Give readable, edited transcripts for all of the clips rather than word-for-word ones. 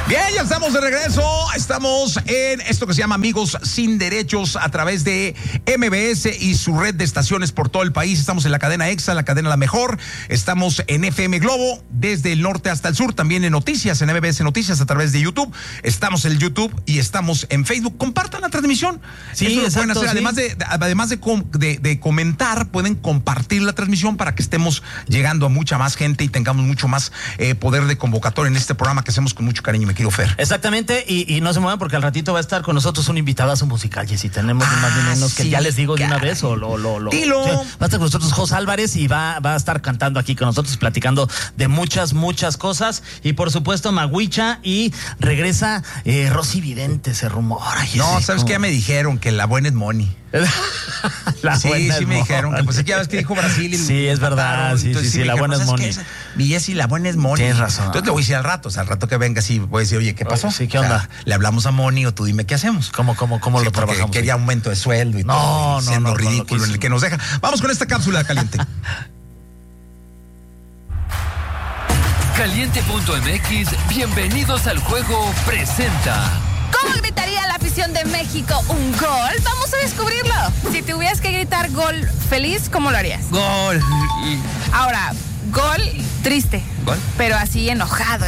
Bien, ya estamos de regreso. Estamos en esto que se llama Amigos Sin Derechos a través de MBS y su red de estaciones por todo el país. Estamos en la cadena EXA, la cadena La Mejor. Estamos en FM Globo, desde el norte hasta el sur. También en Noticias, en MBS Noticias a través de YouTube. Estamos en YouTube y estamos en Facebook. Compartan la transmisión. Sí, eso lo exacto, pueden hacer. sí. Además de comentar, pueden compartir la transmisión para que estemos llegando a mucha más gente y tengamos mucho más poder de convocatoria en este programa que hacemos con mucho cariño, me quiero Fer. Exactamente, y no se muevan porque al ratito va a estar con nosotros un invitadazo musical, Jessy. Tenemos ni más ni menos que ya les digo de una vez o lo. Dilo. Sí, va a estar con nosotros Jos Álvarez y va a estar cantando aquí con nosotros, platicando de muchas cosas. Y por supuesto, Maguicha, y regresa Rosy Vidente, se rumora. Jessy, No, ¿sabes qué? Ya me dijeron que la buena es Moni. Sí, me dijeron que pues ya ves que dijo Brasil. Sí, es verdad. Sí, la buena es Moni. Mi Jessy, la buena es Moni. Tienes razón. Entonces le voy a decir al rato, que venga así, voy a decir, oye, ¿qué pasó? Sí, ¿qué onda? Le hablamos a Moni o tú dime qué hacemos. ¿Cómo lo trabajamos? Quería aumento de sueldo y todo. Siendo ridículo en el que nos deja. Vamos con esta cápsula caliente. Caliente.mx, bienvenidos al juego, presenta. ¿Cómo gritaría la afición de México un gol? Vamos a descubrirlo. Si tuvieras que gritar gol feliz, ¿cómo lo harías? Gol. Ahora, gol triste. ¿Gol? Pero así enojado.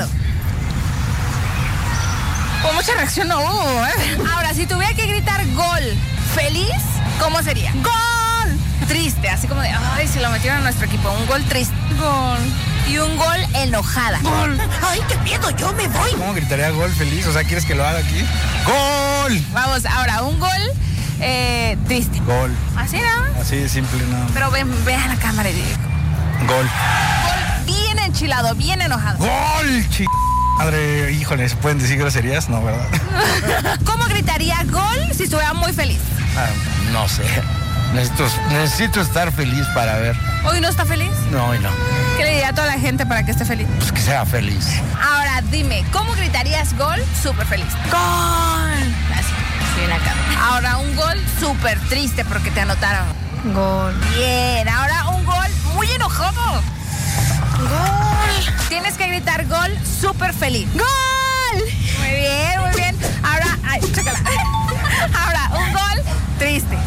Con mucha reacción no hubo, ¿eh? Ahora, si tuviera que gritar gol feliz, ¿cómo sería? ¡Gol! Triste, así como de, ay, se lo metieron a nuestro equipo. Un gol triste. Gol. Y un gol enojada. ¡Gol! ¡Ay, qué miedo! ¡Yo me voy! ¿Cómo gritaría gol feliz? O sea, ¿quieres que lo haga aquí? ¡Gol! Vamos, ahora, un gol triste. Gol. ¿Así, no? Así de simple, ¿no? Pero ve a la cámara y digo. Gol. Gol bien enchilado, bien enojado. ¡Gol! Madre, híjole, ¿se pueden decir groserías? No, ¿verdad? ¿Cómo gritaría gol si estuviera muy feliz? No sé. Necesito estar feliz para ver. ¿Hoy no está feliz? No, hoy no. ¿Qué le diría a toda la gente para que esté feliz? Pues que sea feliz. Ahora dime, ¿cómo gritarías gol súper feliz? ¡Gol! Así en la cámara. Ahora un gol súper triste porque te anotaron. Gol. Bien, ahora un gol muy enojado. ¡Gol! Tienes que gritar gol súper feliz. ¡Gol! Muy bien. Ahora, chécala. Ahora, un gol triste.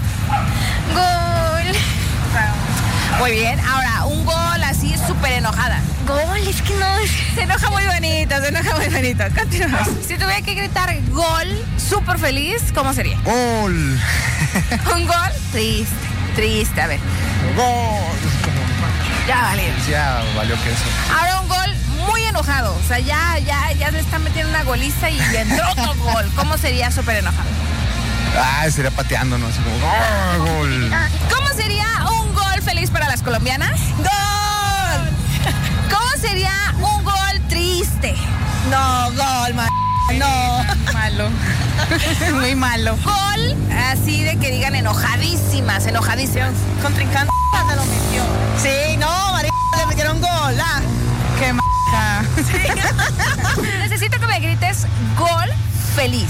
Gol. Muy bien. Ahora, un gol así súper enojada. Gol, es que no. Se enoja muy bonito. Continuamos. Si tuviera que gritar gol súper feliz, ¿cómo sería? Gol. Un gol triste. A ver. Gol. Ya valió. Ya valió que eso. Ahora un gol muy enojado. O sea, ya le están metiendo una goliza y entró otro gol. ¿Cómo sería súper enojado? Sería pateando, ¿no? Así como, gol. ¿Cómo sería un gol feliz para las colombianas? ¡Gol! ¿Cómo sería un gol triste? No, gol, no. Malo. Muy malo. Gol, así de que digan enojadísimas. Contrincante se lo metió. Sí, no, María, le metieron gol. Qué sí. Necesito que me grites gol feliz.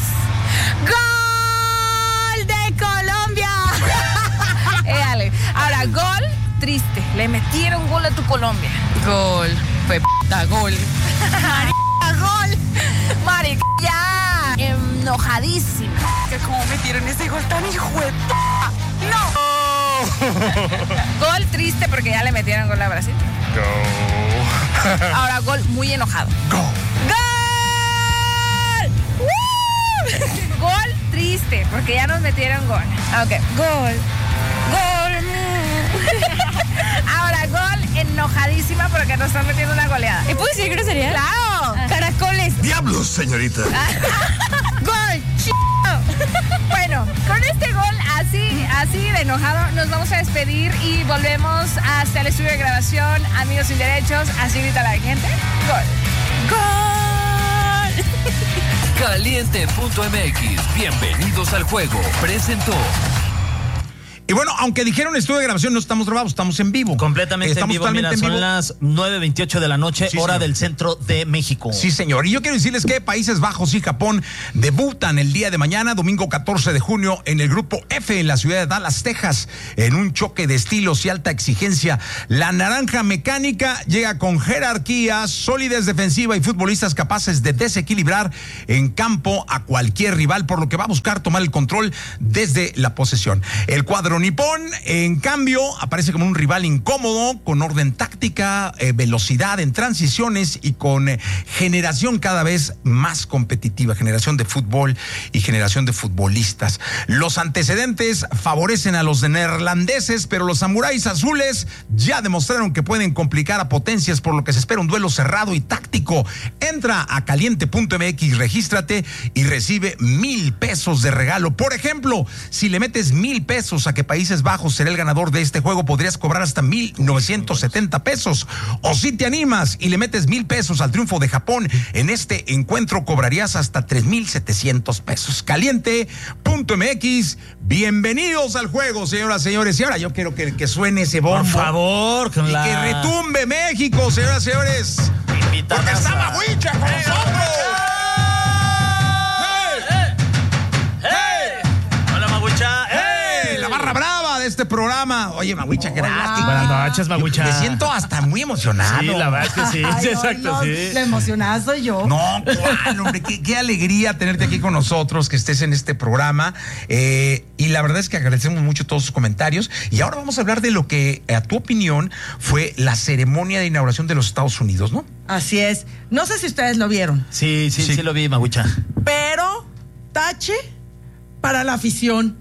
¡Gol de Colombia! Ale. Ahora, gol triste. Le metieron gol a tu Colombia. Gol. Fue gol. Gol. Marica, ya. Enojadísima. Que como metieron ese gol tan hijo de ¡No! Gol triste porque ya le metieron gol a Brasil. Go. Ahora gol muy enojado. Go. ¡Gol! Gol triste porque ya nos metieron gol. Ok, gol. Ahora gol enojadísima porque nos están metiendo una goleada. ¿Y puedo decir grosería? ¡Claro! Caracoles. ¡Diablos, señorita! ¡Gol! Bueno, con este gol así de enojado nos vamos a despedir y volvemos hasta el estudio de grabación. Amigos Sin Derechos, así grita la gente. ¡Gol! ¡Gol! Caliente.mx, bienvenidos al juego, presentó. Y bueno, aunque dijeron estudio de grabación, no estamos grabados, estamos en vivo. Completamente Estamos en vivo. totalmente Mira, en vivo. son las 9:28 de la noche, Sí, hora señor. del centro de México. Sí, señor. Y yo quiero decirles que Países Bajos y Japón debutan el día de mañana, domingo 14 de junio, en el grupo F en la ciudad de Dallas, Texas, en un choque de estilos y alta exigencia. La naranja mecánica llega con jerarquía, solidez defensiva y futbolistas capaces de desequilibrar en campo a cualquier rival, por lo que va a buscar tomar el control desde la posesión. El cuadro nipón, en cambio, aparece como un rival incómodo, con orden táctica, velocidad en transiciones y con generación cada vez más competitiva, generación de fútbol y generación de futbolistas. Los antecedentes favorecen a los neerlandeses, pero los samuráis azules ya demostraron que pueden complicar a potencias, por lo que se espera un duelo cerrado y táctico. Entra a caliente.mx, regístrate y recibe $1,000 de regalo. Por ejemplo, si le metes $1,000 a que Países Bajos será el ganador de este juego, podrías cobrar hasta $1,970. O si te animas y le metes $1,000 al triunfo de Japón en este encuentro, cobrarías hasta $3,700. Caliente.mx, bienvenidos al juego, señoras y señores. Y ahora yo quiero que suene ese bombo. Por favor, con Y que retumbe México, señoras y señores. Porque está Maguicha con nosotros. Hola, Maguicha. La barra brava de este programa. Oye, Maguicha, gracias. Buenas noches, Maguicha. Me siento hasta muy emocionado. Sí, la verdad es que sí. Ay, Sí, exacto, no, sí. La emocionada soy yo. No, ¿cuál, hombre? Qué alegría tenerte aquí con nosotros, que estés en este programa. Y la verdad es que agradecemos mucho todos sus comentarios. Y ahora vamos a hablar de lo que, a tu opinión, fue la ceremonia de inauguración de los Estados Unidos, ¿no? Así es. No sé si ustedes lo vieron, Sí lo vi, Maguicha. pero tache para la afición.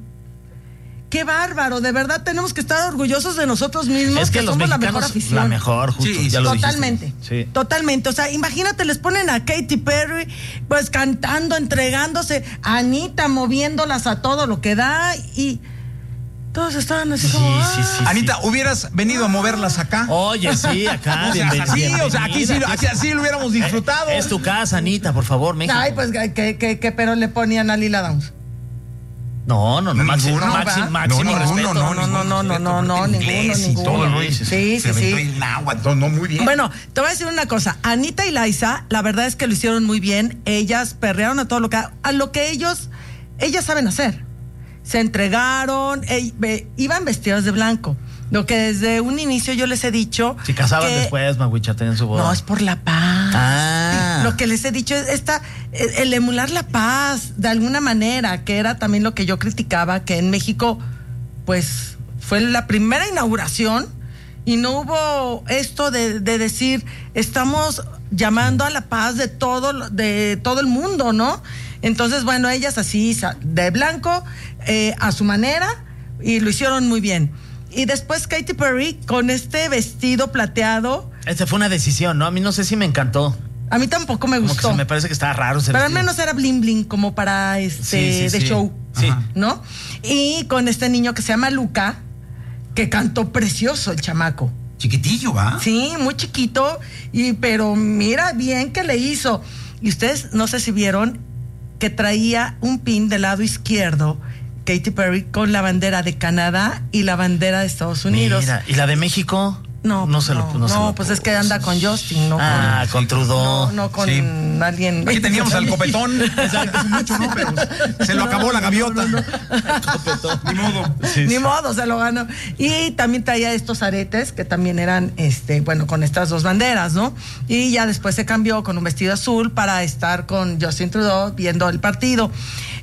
Qué bárbaro, de verdad tenemos que estar orgullosos de nosotros mismos. Es que los somos la mexicanos, mejor afición. la mejor, justo, Sí, ya lo Totalmente, dijiste. Sí. totalmente. O sea, imagínate, les ponen a Katy Perry, pues cantando, entregándose, a Anita moviéndolas a todo lo que da y todos estaban así como. Sí. Anita, ¿hubieras venido a moverlas acá? Oye, sí, acá. O sea, así, o sea, aquí sí lo hubiéramos disfrutado. Es tu casa, Anita, por favor, México. Ay, pues que pero le ponían a Lila Downs. No, máximo, Ninguno, máximo, ¿va? máximo No, respeto. No, inglés y todo el rollo. Sí. El náhuatl, no, muy bien. Bueno, te voy a decir una cosa. Anita y Liza, la verdad es que lo hicieron muy bien. Ellas perrearon a todo lo que ellas saben hacer. Se entregaron, iban vestidas de blanco. Lo que desde un inicio yo les he dicho. Si casaban que después, Maguicha, tenían su boda. no, es por la paz. Ah. Lo que les he dicho es el emular la paz de alguna manera, que era también lo que yo criticaba, que en México, pues, fue la primera inauguración y no hubo esto de decir, estamos llamando a la paz de todo el mundo, ¿no? Entonces, bueno, ellas así, de blanco, a su manera, y lo hicieron muy bien. Y después Katy Perry con este vestido plateado. Esta fue una decisión, ¿no? A mí no sé si me encantó. A mí tampoco me Como gustó. que me parece que estaba raro ese Pero al vestido. menos era bling bling como para de Sí. show. Sí. Ajá. ¿No? Y con este niño que se llama Luca, que cantó precioso el chamaco. Chiquitillo, ¿va? Sí, muy chiquito, pero mira bien que le hizo. Y ustedes no sé si vieron que traía un pin del lado izquierdo, Katy Perry, con la bandera de Canadá y la bandera de Estados Unidos. Mira, ¿y la de México? No, pues es que anda con Justin, ¿no? Con Trudeau. No con Sí. alguien. Aquí teníamos al copetón. Exacto, mucho, ¿no? Pero se lo acabó la gaviota. Ni modo. Ni modo, se lo ganó. Y también traía estos aretes que también eran, con estas dos banderas, ¿no? Y ya después se cambió con un vestido azul para estar con Justin Trudeau viendo el partido.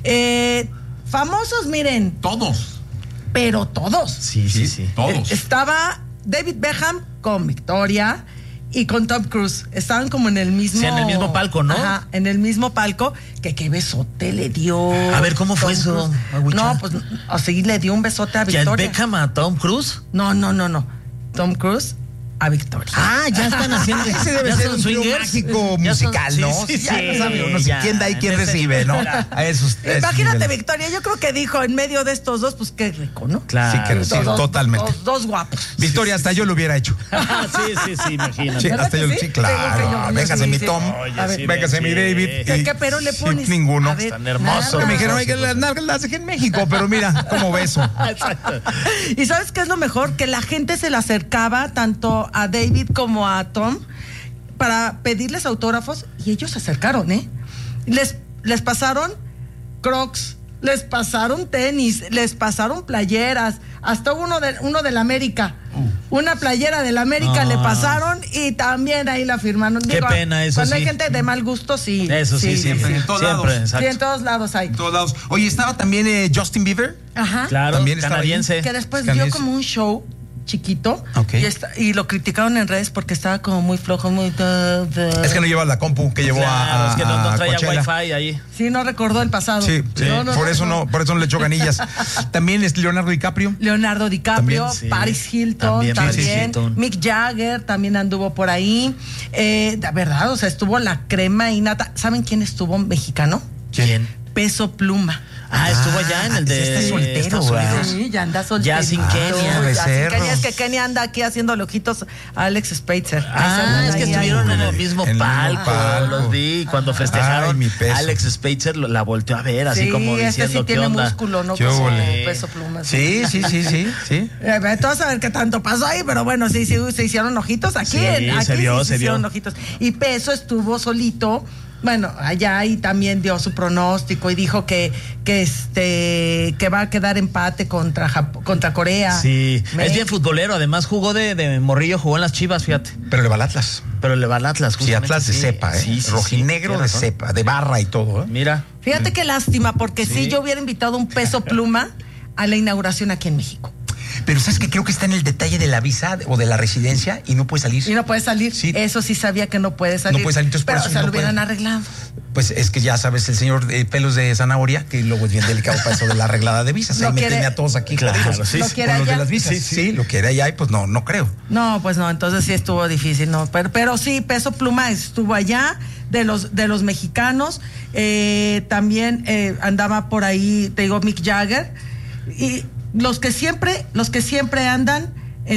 Famosos, miren, Todos. pero todos. Sí. Todos. Estaba David Beckham con Victoria y con Tom Cruise. Estaban como en el mismo. Sí, en el mismo palco, ¿no? Ajá, en el mismo palco. Qué besote le dio. A ver, ¿cómo fue Tom eso, Cruise. Maguicha? No, pues así le dio un besote a ¿Ya el Victoria. Beckham a Tom Cruise? No. Tom Cruise a Victoria. Ya están haciendo. Ese debe ser un trío mágico musical, ¿no? Ya no sabe uno si quién da y quién recibe, ¿no? A esos Imagínate, Victoria, yo creo que dijo en medio de estos dos, pues qué rico, ¿no? Claro. Sí, que sí, totalmente. Dos guapos. Victoria, hasta yo lo hubiera hecho. sí, imagínate. Sí, hasta yo, que sí? sí, claro. Véngase mi Tom, véngase mi David. ¿Qué pero le pones? Ninguno. Tan hermoso. Que me dijeron, que las nalgas las dejé en México, pero mira, ¿cómo beso? Exacto. ¿Y sabes qué es lo mejor? Que la gente se le acercaba tanto a David como a Tom para pedirles autógrafos y ellos se acercaron, ¿eh? Les pasaron Crocs, les pasaron tenis, les pasaron playeras, hasta uno del América. Una playera del América le pasaron y también ahí la firmaron. Qué pena, eso cuando sí. hay gente de mal gusto, sí. Eso sí, siempre. En todos Siempre, lados. exacto. Sí, en todos lados hay. En todos lados. Oye, estaba también Justin Bieber. Ajá. Claro, También estaba canadiense. Que después Canadiense. dio como un show chiquito. Ok. Y lo criticaron en redes porque estaba como muy flojo, muy... Es que no lleva la compu que llevó Claro, a es que no traía Coachella. Wi-Fi ahí. Sí, no recordó el pasado. Sí, por eso no le echó ganillas. También es Leonardo DiCaprio. Leonardo DiCaprio, También, sí. Paris Hilton, También también, Paris Hilton. Mick Jagger también anduvo por ahí. De verdad, o sea, estuvo la crema y nata. ¿Saben quién estuvo mexicano? ¿Quién? Peso Pluma. Estuvo allá en el de está soltero, Estados ¿verdad? Unidos. Sí, ya anda soltero. Ya sin Kenia. de Ya sin cerro. Kenia. Es que Kenia anda aquí haciéndole ojitos a Alex Spitzer. Es que Ahí, estuvieron ahí. en el mismo En el mismo palco. palco. Los vi cuando festejaron. Ay, mi Peso. Alex Spitzer la volteó a ver, así Sí, como diciendo este sí qué tiene onda. músculo, ¿no? ¿Qué Como óvole? Peso Pluma. Sí. Todos a ver qué tanto pasó ahí, pero bueno, sí, se hicieron ojitos aquí. Sí, aquí se vio. hicieron ojitos. Y Peso estuvo solito, bueno, allá y también dio su pronóstico y dijo que va a quedar empate contra Corea. Sí, es México. bien futbolero. Además jugó de morrillo, jugó en las Chivas, fíjate. Pero le va al Atlas. Pero le va al Atlas, Sí, justamente. Atlas de cepa, ¿eh? Sí, Rojinegro tiene de razón. cepa, de barra y todo, ¿eh? Mira. Fíjate qué lástima, porque sí yo hubiera invitado un Peso Pluma a la inauguración aquí en México. Pero ¿sabes qué? Creo que está en el detalle de la visa o de la residencia y no puede salir. Y no puede salir. Sí. Eso sí sabía que no puede salir. No puede salir, entonces por pero eso se no lo hubieran puede. arreglado. Pues es que ya sabes, el señor pelos de zanahoria, que luego es bien delicado para eso de la arreglada de visas. Lo Ahí me quiere- tiene a todos aquí. Claro, jodidos. sí, Lo sí. quiere Con los de allá. las visas. Sí, lo quiere allá y pues no creo. No, pues no, entonces sí estuvo difícil, no, pero sí, Peso Pluma estuvo allá, de los mexicanos, también andaba por ahí, te digo, Mick Jagger, y los que siempre andan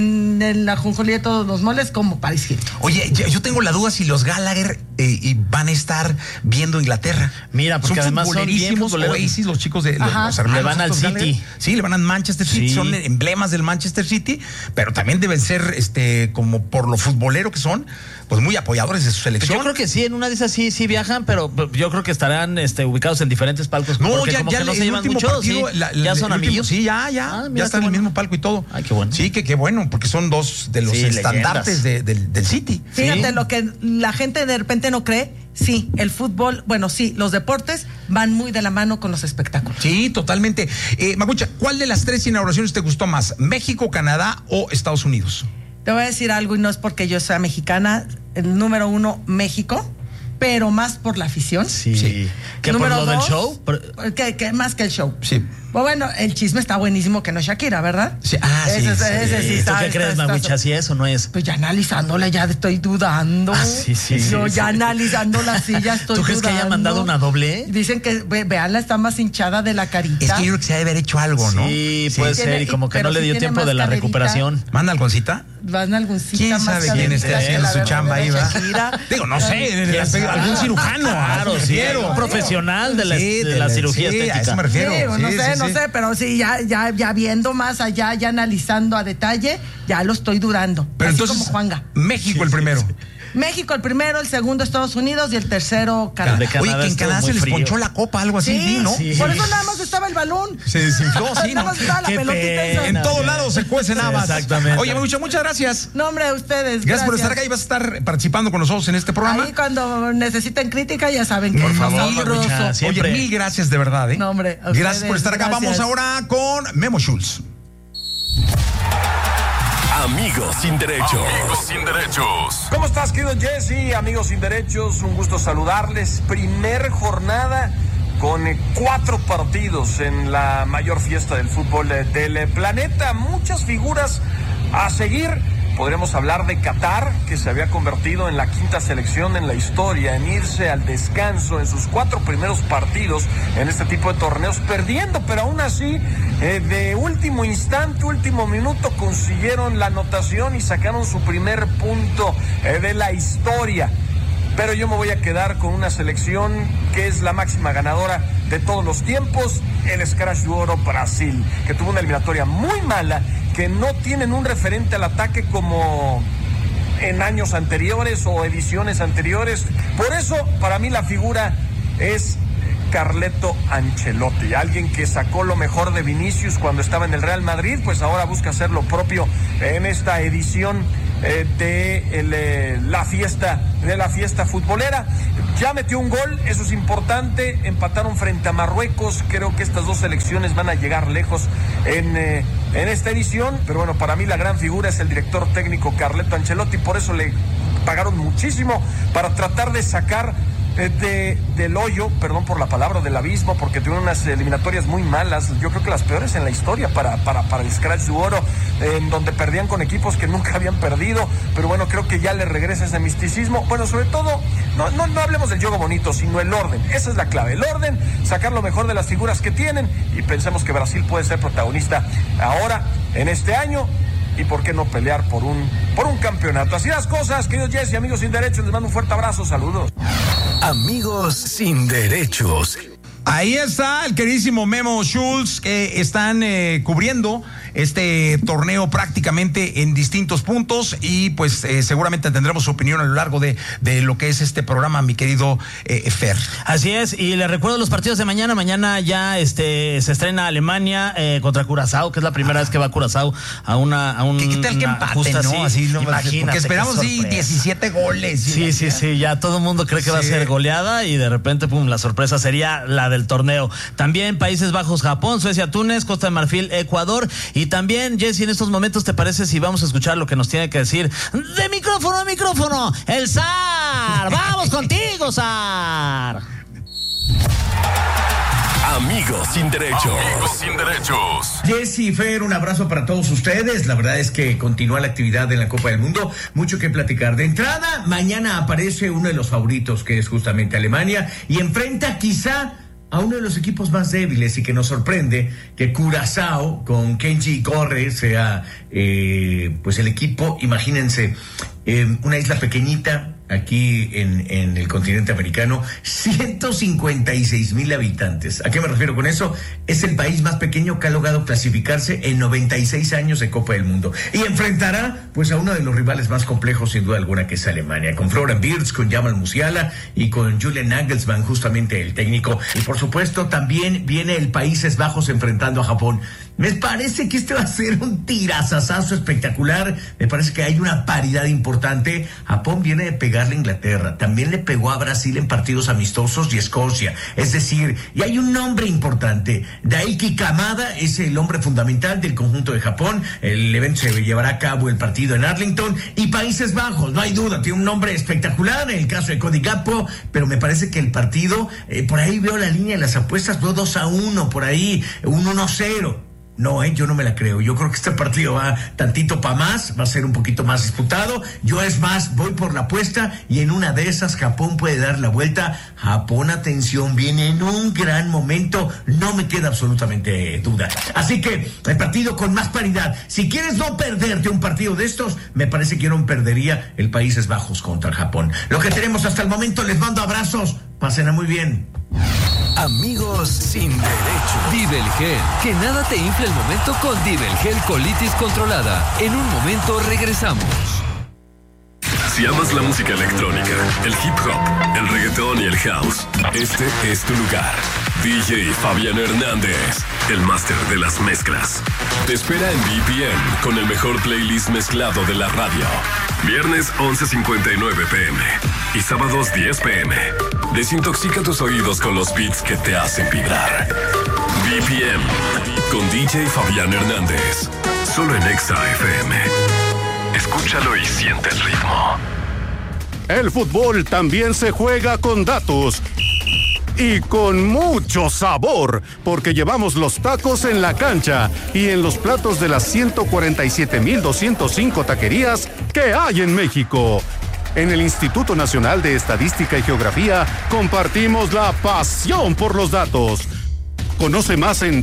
en la jonjolía de todos los moles, como Paris Hilton. Oye, yo tengo la duda si los Gallagher van a estar viendo Inglaterra. Mira, porque además son bien futbolerísimos, futboleros. Oasis, los chicos de Ajá. los hermanos Le van al estos City. Gallagher. Sí, le van al Manchester City, Sí. son emblemas del Manchester City, pero también deben ser como por lo futbolero que son, pues muy apoyadores de su Pues selección. yo creo que sí, en una de esas sí viajan, pero yo creo que estarán ubicados en diferentes palcos. No, porque ya, como ya que no el se llevan último mucho, partido, sí. Ya son el último- amigos. Sí, ya mira, están qué en el bueno. mismo palco y todo. Ay, qué bueno. Sí, qué bueno, porque son dos de los Sí, estandartes del City. Fíjate, Sí. lo que la gente de repente no cree, sí, el fútbol, bueno, sí, los deportes van muy de la mano con los espectáculos. Sí, totalmente. Magucha, ¿cuál de las 3 inauguraciones te gustó más? ¿México, Canadá o Estados Unidos? Te voy a decir algo y no es porque yo sea mexicana, el número 1, México, pero más por la afición. Sí. Sí. ¿Que por Número lo del 2, show? Que más que el show. Sí. Bueno, el chisme está buenísimo que no es Shakira, ¿verdad? Sí, sí, Ese sí ¿Tú está, qué está- crees, está- Magucha? Si eso no es. Pues ya analizándola, ya estoy dudando. Sí. Yo ya analizándola, sí, ya estoy ¿Tú crees que haya dudando. mandado una doble? Dicen que, veanla, está más hinchada de la carita. Es que yo creo que se ha de haber hecho algo, ¿no? Sí, puede Tiene- ser, y como que pero no le sí dio tiene tiempo más de la caderita. recuperación. ¿Manda algoncita? Van algún cita ¿Quién más sabe quién caderita esté de haciendo la su verdad chamba de ahí, va? Shakira. Digo, no sé, ¿Quién sabe? algún cirujano. Claro, sí, quiero. un profesional de la, Sí, de la cirugía sí, estética. a eso me refiero. Sí, Sí, no sí. sé, pero sí, ya viendo más allá, ya analizando a detalle, ya lo estoy durando. Pero así entonces, como Juanga. México el primero. México el primero, el segundo Estados Unidos y el tercero Canadá. De Canadá Oye, que en estuvo Canadá muy se les frío. ponchó la copa, algo así, Sí, ¿no? sí. Por eso nada más estaba el balón. Se desinfló, sí, Nada ¿no? más estaba la Qué pelotita esa. pena. En todos lados se cuecen habas. Exactamente. Oye, muchas gracias. No, hombre, ustedes. Gracias por estar acá y vas a estar participando con nosotros en este programa. Ahí cuando necesiten crítica ya saben que Por no favor, soy Marucha, grosso. siempre. Oye, mil gracias de verdad, ¿eh? No, hombre, a Gracias ustedes, por estar acá. gracias. Vamos ahora con Memo Schultz. Amigos sin derechos. Amigos sin derechos. ¿Cómo estás, querido Jesse? Amigos sin derechos, un gusto saludarles. Primer jornada con 4 partidos en la mayor fiesta del fútbol del planeta. Muchas figuras a seguir podríamos hablar de Qatar, que se había convertido en la quinta selección en la historia en irse al descanso en sus 4 primeros partidos en este tipo de torneos, perdiendo, pero aún así, de último instante, último minuto, consiguieron la anotación y sacaron su primer punto de la historia. Pero yo me voy a quedar con una selección que es la máxima ganadora de todos los tiempos, el Scratch do Ouro Brasil, que tuvo una eliminatoria muy mala, que no tienen un referente al ataque como en años anteriores o ediciones anteriores. Por eso, para mí la figura es Carleto Ancelotti, alguien que sacó lo mejor de Vinicius cuando estaba en el Real Madrid, pues ahora busca hacer lo propio en esta edición de la fiesta futbolera. Ya metió un gol, eso es importante. Empataron frente a Marruecos. Creo que estas dos selecciones van a llegar lejos en esta edición, pero bueno, para mí la gran figura es el director técnico Carleto Ancelotti. Por eso le pagaron muchísimo para tratar de sacar del hoyo, perdón por la palabra, del abismo, porque tuvieron unas eliminatorias muy malas, yo creo que las peores en la historia para el Scratch do Ouro, en donde perdían con equipos que nunca habían perdido, pero bueno, creo que ya le regresa ese misticismo. Bueno, sobre todo, no hablemos del juego bonito, sino el orden, esa es la clave, el orden, sacar lo mejor de las figuras que tienen, y pensemos que Brasil puede ser protagonista ahora, en este año, y por qué no pelear por un campeonato. Así las cosas, queridos Jesse, amigos sin derechos, les mando un fuerte abrazo, saludos. Amigos sin derechos. Ahí está el queridísimo Memo Schultz, que están cubriendo este torneo prácticamente en distintos puntos, y pues seguramente tendremos su opinión a lo largo de lo que es este programa, mi querido Fer. Así es, y les recuerdo los partidos de mañana. Mañana ya se estrena Alemania contra Curazao, que es la primera vez que va Curazao a un ¿Qué tal que empate, no? Así, no, porque esperamos 17 goles. Sí, ya todo el mundo cree que va a ser goleada, y de repente, pum, la sorpresa sería la del torneo. También Países Bajos, Japón, Suecia, Túnez, Costa de Marfil, Ecuador. Y también, Jesse, en estos momentos, ¿te parece si vamos a escuchar lo que nos tiene que decir de micrófono a micrófono el Zar? ¡Vamos contigo, Zar! Amigos sin derechos. Amigos sin derechos. Jesse, Fer, un abrazo para todos ustedes. La verdad es que continúa la actividad en la Copa del Mundo. Mucho que platicar. De entrada, mañana aparece uno de los favoritos, que es justamente Alemania, y enfrenta quizá a uno de los equipos más débiles, y que nos sorprende que Curazao con Kenji Corre sea pues el equipo. Imagínense, una isla pequeñita aquí en el continente americano, 156,000 habitantes. ¿A qué me refiero con eso? Es el país más pequeño que ha logrado clasificarse en 96 años de Copa del Mundo, y enfrentará pues a uno de los rivales más complejos, sin duda alguna, que es Alemania, con Florian Wirtz, con Jamal Musiala y con Julian Nagelsmann, justamente el técnico. Y por supuesto también viene el Países Bajos enfrentando a Japón. Me parece que este va a ser un tirazazazo espectacular. Me parece que hay una paridad importante. Japón viene de pegarle a Inglaterra, también le pegó a Brasil en partidos amistosos, y Escocia. Es decir, y hay un nombre importante. Daiki Kamada es el hombre fundamental del conjunto de Japón. El evento se llevará a cabo, el partido, en Arlington. Y Países Bajos, no hay duda, tiene un nombre espectacular en el caso de Cody Gakpo, pero me parece que el partido, por ahí veo la línea de las apuestas, veo 2-1, por ahí, un 1-0. No, yo no me la creo. Yo creo que este partido va tantito para más, va a ser un poquito más disputado. Yo, es más, voy por la apuesta, y en una de esas Japón puede dar la vuelta. Japón, atención, viene en un gran momento, no me queda absolutamente duda. Así que el partido con más paridad. Si quieres no perderte un partido de estos, me parece que yo no perdería el Países Bajos contra Japón. Lo que tenemos hasta el momento, les mando abrazos, pásenla muy bien. Amigos sin derechos. Divelgel, que nada te infle el momento con Divelgel colitis controlada. En un momento regresamos. Si amas la música electrónica, el hip hop, el reggaetón y el house, este es tu lugar. DJ Fabián Hernández, el máster de las mezclas. Te espera en BPM con el mejor playlist mezclado de la radio. Viernes 11:59 p.m. y sábados 10 p.m. Desintoxica tus oídos con los beats que te hacen vibrar. BPM con DJ Fabián Hernández. Solo en Exa FM. Escúchalo y siente el ritmo. El fútbol también se juega con datos. y con mucho sabor, porque llevamos los tacos en la cancha y en los platos de las 147,205 taquerías que hay en México. En el Instituto Nacional de Estadística y Geografía compartimos la pasión por los datos. Conoce más en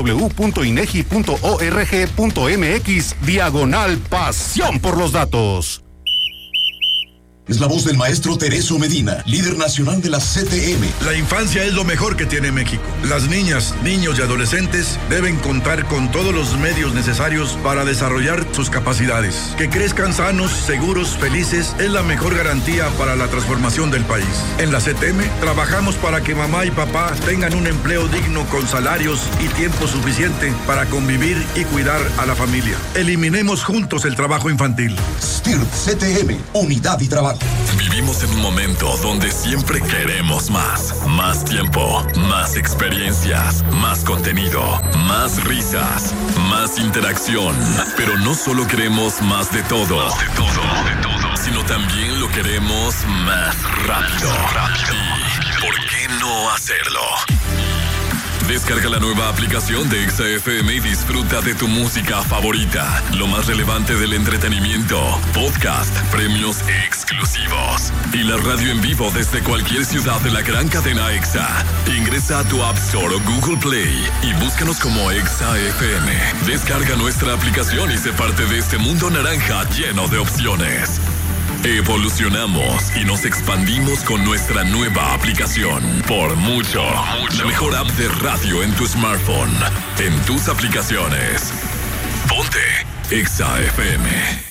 www.inegi.org.mx/pasión por los datos. Es la voz del maestro Tereso Medina, líder nacional de la CTM. La infancia es lo mejor que tiene México. Las niñas, niños y adolescentes deben contar con todos los medios necesarios para desarrollar sus capacidades. Que crezcan sanos, seguros, felices es la mejor garantía para la transformación del país. En la CTM trabajamos para que mamá y papá tengan un empleo digno con salarios y tiempo suficiente para convivir y cuidar a la familia. Eliminemos juntos el trabajo infantil. STIRT CTM, unidad y trabajo. Vivimos en un momento donde siempre queremos más. Más tiempo, más experiencias, más contenido, más risas, más interacción. Pero no solo queremos más de todo, sino también lo queremos más rápido. ¿Y por qué no hacerlo? Descarga la nueva aplicación de Exa FM y disfruta de tu música favorita. Lo más relevante del entretenimiento, podcast, premios exclusivos y la radio en vivo desde cualquier ciudad de la gran cadena Exa. Ingresa a tu App Store o Google Play y búscanos como Exa FM. Descarga nuestra aplicación y sé parte de este mundo naranja lleno de opciones. Evolucionamos y nos expandimos con nuestra nueva aplicación. Por mucho. La mejor app de radio en tu smartphone, en tus aplicaciones. Ponte Exa FM.